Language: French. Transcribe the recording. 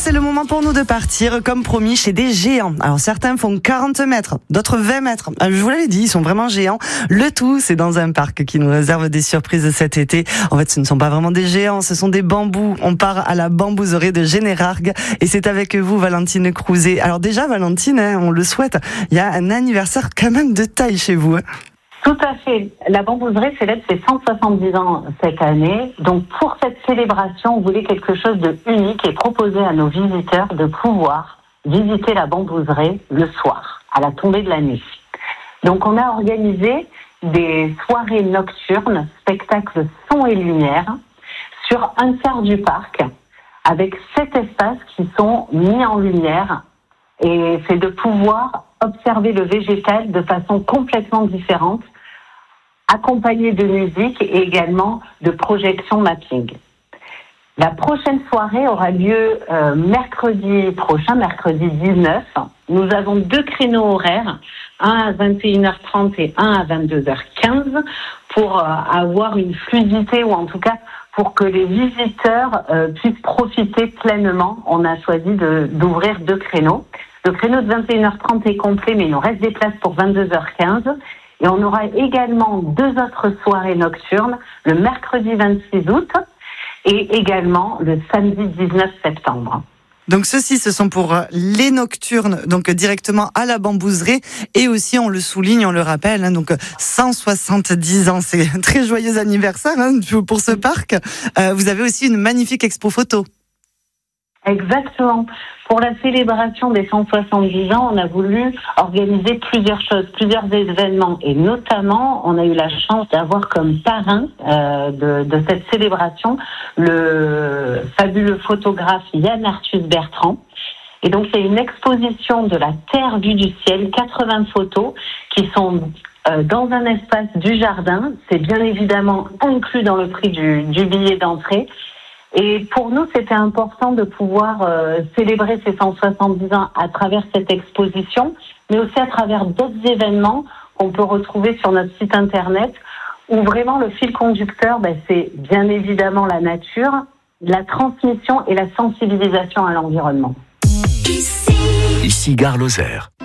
c'est le moment pour nous de partir, comme promis, chez des géants. Alors certains font 40 mètres, d'autres 20 mètres. Je vous l'avais dit, ils sont vraiment géants. Le tout, c'est dans un parc qui nous réserve des surprises cet été. En fait, ce ne sont pas vraiment des géants, ce sont des bambous. On part à la bambouserie de Générargues et c'est avec vous, Valentine Crouzet. Alors déjà, Valentine, on le souhaite, il y a un anniversaire quand même de taille chez vous. Tout à fait. La bambouserie célèbre ses 170 ans cette année. Donc pour cette célébration, on voulait quelque chose de unique et proposer à nos visiteurs de pouvoir visiter la bambouserie le soir, à la tombée de la nuit. Donc on a organisé des soirées nocturnes, spectacles son et lumière, sur un quart du parc, avec 7 espaces qui sont mis en lumière. Et c'est de pouvoir observer le végétal de façon complètement différente, accompagné de musique et également de projections mapping. La prochaine soirée aura lieu mercredi prochain, mercredi 19. Nous avons 2 créneaux horaires, un à 21h30 et un à 22h15, pour avoir une fluidité ou en tout cas pour que les visiteurs puissent profiter pleinement. On a choisi d'ouvrir 2 créneaux. Le créneau de 21h30 est complet, mais il nous reste des places pour 22h15. Et on aura également 2 autres soirées nocturnes, le mercredi 26 août et également le samedi 19 septembre. Donc ceux-ci, ce sont pour les nocturnes, donc directement à la bambouserie. Et aussi, on le souligne, on le rappelle, donc 170 ans, c'est un très joyeux anniversaire pour ce parc. Vous avez aussi une magnifique expo photo. Exactement. Pour la célébration des 170 ans, on a voulu organiser plusieurs choses, plusieurs événements. Et notamment, on a eu la chance d'avoir comme parrain de cette célébration le fabuleux photographe Yann Arthus Bertrand. Et donc, c'est une exposition de la Terre vue du ciel, 80 photos qui sont dans un espace du jardin. C'est bien évidemment inclus dans le prix du billet d'entrée. Et pour nous, c'était important de pouvoir célébrer ces 170 ans à travers cette exposition, mais aussi à travers d'autres événements qu'on peut retrouver sur notre site internet, où vraiment le fil conducteur, c'est bien évidemment la nature, la transmission et la sensibilisation à l'environnement. Ici Gare Lozère.